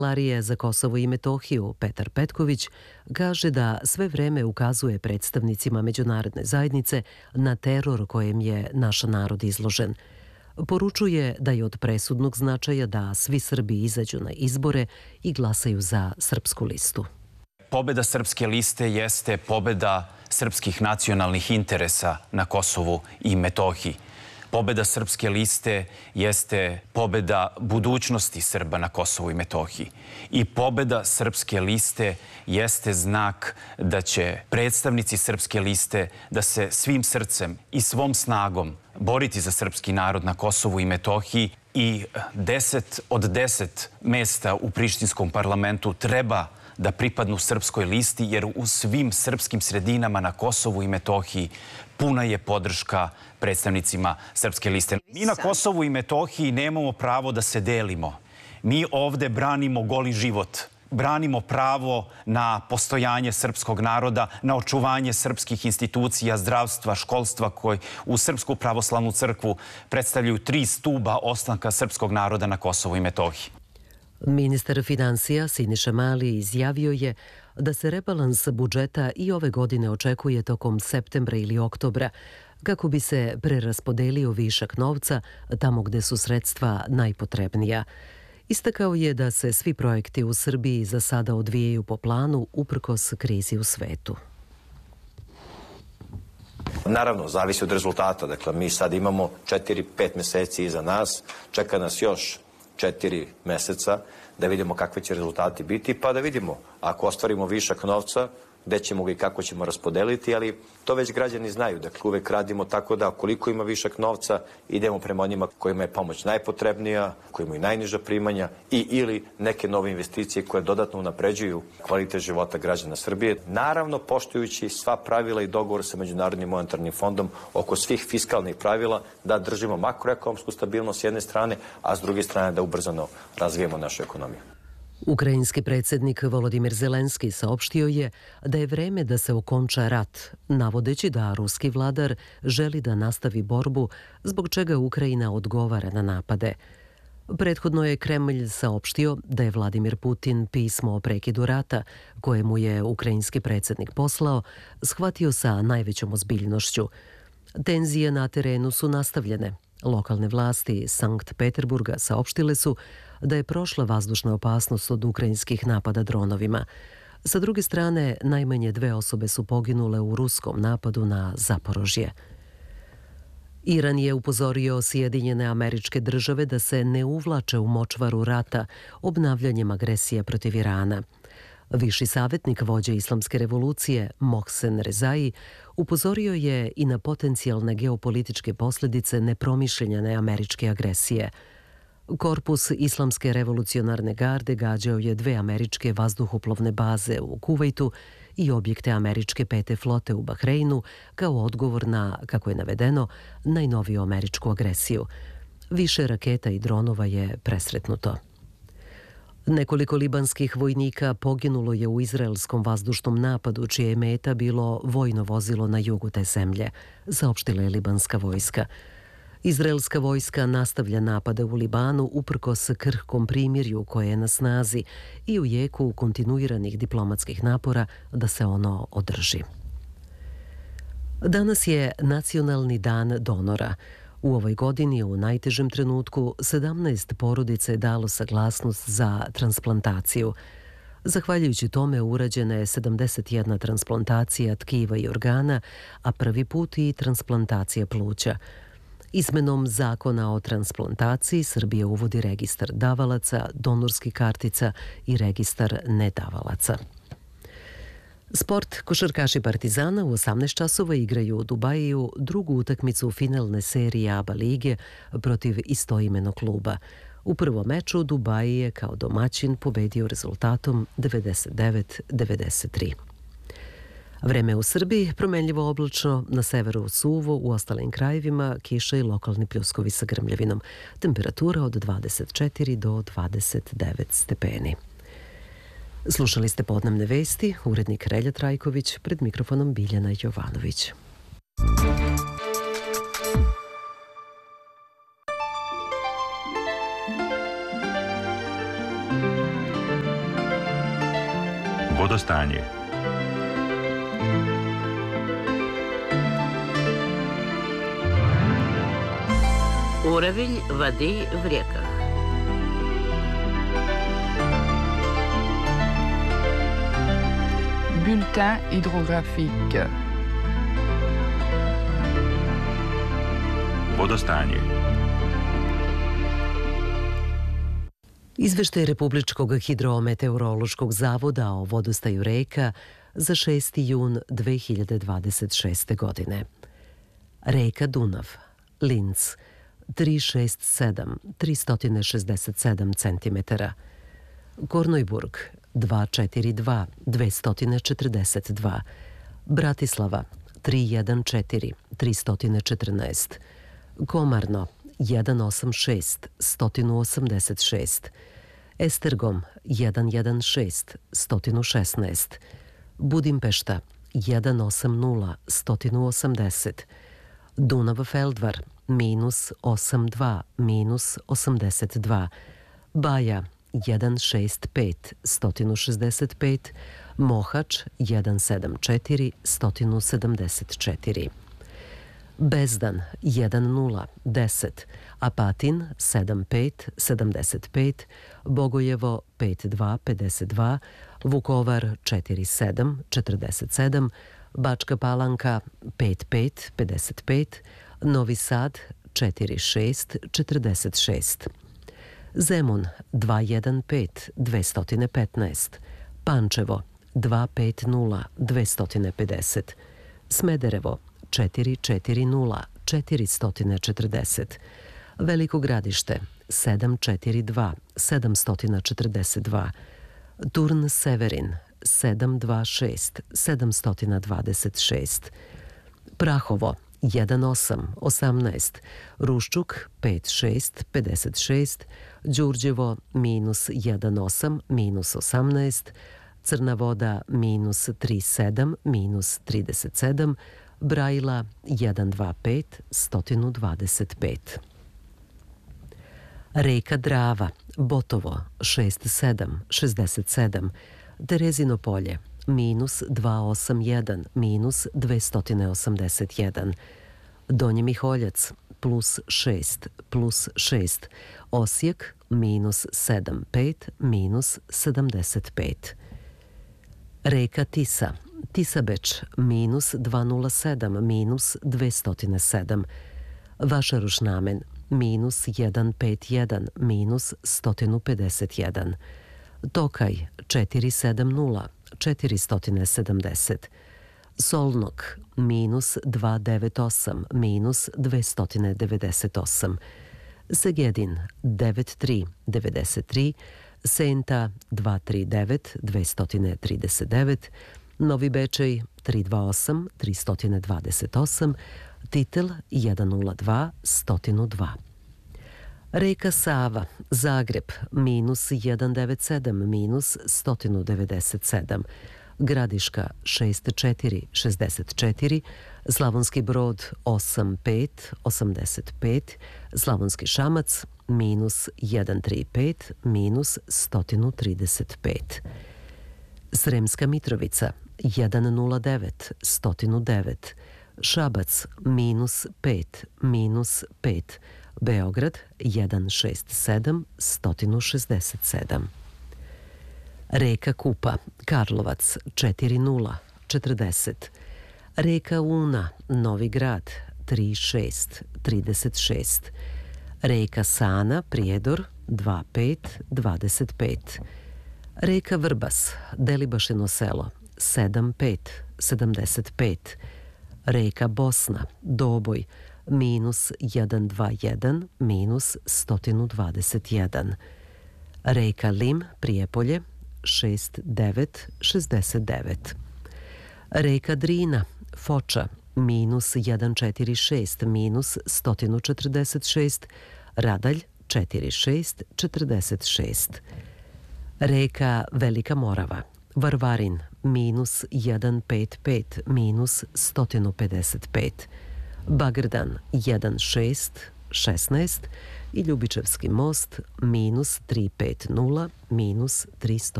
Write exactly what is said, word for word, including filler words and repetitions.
Kancelarije za Kosovo i Metohiju Petar Petković kaže da sve vreme ukazuje predstavnicima međunarodne zajednice na teror kojem je naš narod izložen. Poručuje da je od presudnog značaja da svi Srbi izađu na izbore i glasaju za Srpsku listu. Pobeda Srpske liste jeste pobeda srpskih nacionalnih interesa na Kosovu i Metohiji. Pobeda Srpske liste jeste pobeda budućnosti Srba na Kosovu i Metohiji. I pobeda Srpske liste jeste znak da će predstavnici Srpske liste da se svim srcem i svom snagom boriti za srpski narod na Kosovu i Metohiji i deset od deset mesta u Prištinskom parlamentu treba da pripadnu Srpskoj listi, jer u svim srpskim sredinama na Kosovu i Metohiji puna je podrška predstavnicima Srpske liste. Mi na Kosovu i Metohiji nemamo pravo da se delimo. Mi ovde branimo goli život. Branimo pravo na postojanje srpskog naroda, na očuvanje srpskih institucija, zdravstva, školstva koji u Srpsku pravoslavnu crkvu predstavljaju tri stuba ostanka srpskog naroda na Kosovu i Metohiji. Ministar finansija Siniša Mali izjavio je da se rebalans budžeta i ove godine očekuje tokom septembra ili oktobra kako bi se preraspodelio višak novca tamo gde su sredstva najpotrebnija. Istakao je da se svi projekti u Srbiji za sada odvijaju po planu uprkos krizi u svetu. Naravno, zavisi od rezultata. Dakle, mi sad imamo četiri pet meseci iza nas, čeka nas još četiri meseca da vidimo kakvi će rezultati biti, pa da vidimo ako ostvarimo višak novca, gde ćemo ga i kako ćemo raspodeliti, ali to već građani znaju. Dakle, uvek radimo tako da koliko ima višak novca, idemo prema onima kojima je pomoć najpotrebnija, koji imaju najniža primanja i ili neke nove investicije koje dodatno unapređuju kvalitet života građana Srbije. Naravno, poštujući sva pravila i dogovor sa Međunarodnim monetarnim fondom oko svih fiskalnih pravila da držimo makroekonomsku stabilnost s jedne strane, a s druge strane da ubrzano razvijemo našu ekonomiju. Ukrajinski predsjednik Volodimir Zelenski saopštio je da je vreme da se okonča rat, navodeći da ruski vladar želi da nastavi borbu, zbog čega Ukrajina odgovara na napade. Prethodno je Kremlj saopštio da je Vladimir Putin pismo o prekidu rata, koje mu je ukrajinski predsjednik poslao, shvatio sa najvećom ozbiljnošću. Tenzije na terenu su nastavljene. Lokalne vlasti Sankt Peterburga saopštile su da je prošla vazdušna opasnost od ukrajinskih napada dronovima. Sa druge strane, najmanje dve osobe su poginule u ruskom napadu na Zaporožje. Iran je upozorio Sjedinjene Američke Države da se ne uvlače u močvaru rata obnavljanjem agresije protiv Irana. Viši savjetnik vođe Islamske revolucije Mohsen Rezai upozorio je i na potencijalne geopolitičke posljedice nepromišljene američke agresije. Korpus Islamske revolucionarne garde gađao je dve američke vazduhoplovne baze u Kuvajtu i objekte američke pete flote u Bahreinu kao odgovor na, kako je navedeno, najnoviju američku agresiju. Više raketa i dronova je presretnuto. Nekoliko libanskih vojnika poginulo je u izraelskom vazdušnom napadu, čije je meta bilo vojno vozilo na jugu te zemlje, saopštila je libanska vojska. Izraelska vojska nastavlja napade u Libanu uprkos krhkom primirju koje je na snazi i u jeku kontinuiranih diplomatskih napora da se ono održi. Danas je Nacionalni dan donora. U ovoj godini, u najtežem trenutku, sedamnaest porodica je dalo saglasnost za transplantaciju. Zahvaljujući tome urađena je sedamdeset jedna transplantacija tkiva i organa, a prvi put i transplantacija pluća. Izmenom zakona o transplantaciji Srbija uvodi registar davalaca, donorskih kartica i registar nedavalaca. Sport. Košarkaši Partizana u osamnaest časova igraju u Dubajiju drugu utakmicu finalne serije A B A lige protiv istoimenog kluba. U prvom meču Dubaji je kao domaćin pobedio rezultatom devedeset devet devedeset tri. Vreme u Srbiji promenljivo oblačno, na severu suvo, u ostalim krajevima kiša i lokalni pljuskovi sa grmljavinom. Temperatura od dvadeset četiri do dvadeset devet stepeni. Slušali ste Podnevne vesti, urednik Relja Trajković, pred mikrofonom Biljana Jovanović. Vodostanje. Уровень воды в реках. Bulletin hydrographique. Vodostanje. Izveštaj Republičkog hidrometeorološkog zavoda o vodostaju reka za šesti jun dve hiljade dvadeset šeste. godine. Reka Dunav, Linz, tristo šezdeset sedam, tristo šezdeset sedam centimetara. Kornojburg, dvesta četrdeset dva, dvesta četrdeset dva. Bratislava, tristo četrnaest, tristo četrnaest. Komarno, sto osamdeset šest, sto osamdeset šest. Estergom, sto šezdeset šest, sto šesnaest. Budimpešta, sto osamdeset, sto osamdeset. Dunav-Feldvar, minus osamdeset dva, minus osamdeset dva. Baja, sto šezdeset pet, sto šezdeset pet. Mohač, sto sedamdeset četiri, sto sedamdeset četiri. Bezdan, jedan nula, deset. Apatin, sedam pet, sedamdeset pet. Bogojevo, pet dva, pedeset dva. Vukovar, četiri sedam, četrdeset sedam. Bačka Palanka, pet pet, pedeset pet. Novi Sad, četiri šest, četrdeset šest. Zemun, dva jedan pet, dvesta petnaest. Pančevo, dva pet nula, dvesta pedeset. Smederevo, četiri četiri nula, četiristo četrdeset. Veliko Gradište, sedam četiri dva, sedamsto četrdeset dva. Turn Severin, sedam dva šest, sedamsto dvadeset šest. Prahovo, jedan osam, osamnaest. Ruščuk, pet šest, pedeset šest. Đurđevo, minus jedan osam, minus osamnaest. Crna Voda, minus tri sedam, minus trideset sedam. Brajila, jedan dva pet, sto dvadeset pet. Reka Drava, Botovo, šest sedam, šezdeset sedam. Terezino Polje, minus dvesta osamdeset jedan, minus dvesta osamdeset jedan. Donji Miholjac, plus šest, plus šest. Osijek, minus sedam pet, minus sedamdeset pet. Reka Tisa, Tisabeč, minus dvesta nula sedam, minus dvesta sedam. Vašaruš Namen, minus jedan pet jedan, minus sto pedeset jedan. Tokaj, četiri sedam nula, četiristo sedamdeset. Solnok, minus dvesta devedeset osam, minus dvesta devedeset osam. Segedin, devet tri, devedeset tri. Senta, dvesta trideset devet, dvesta trideset devet. Novi Bečej, tristo dvadeset osam, tristo dvadeset osam. Titel, jedan nula dva, sto dva. Reka Sava, Zagreb, minus jedan devet sedam, minus sto devedeset sedam. Gradiška, šest četiri, šezdeset četiri. Slavonski Brod, osam pet, osamdeset pet. Slavonski Šamac, minus jedan tri pet, minus sto trideset pet. Sremska Mitrovica, jedan nula devet, sto devet. Šabac, minus pet, minus pet. Beograd, jedan šest sedam, sto šezdeset sedam. Reka Kupa, Karlovac, četiri nula, četrdeset. Reka Una, Novi Grad, tri šest, trideset šest. Reka Sana, Prijedor, dva pet, dvadeset pet. Reka Vrbas, Delibašino selo, sedam pet, sedamdeset pet. Reka Bosna, Doboj, minus jedan dva jedan, minus sto dvadeset jedan. Reka Lim, Prijepolje, šest devet, šezdeset devet. Reka Drina, Foča, minus jedan četiri šest, minus sto četrdeset šest. Radalj, četiri šest, četrdeset šest. Reka Velika Morava, Varvarin, minus jedan pet pet, minus sto pedeset pet. Bagrdan, jedan šest, šesnaest. I Ljubičevski most, minus tri pet nula, minus tristo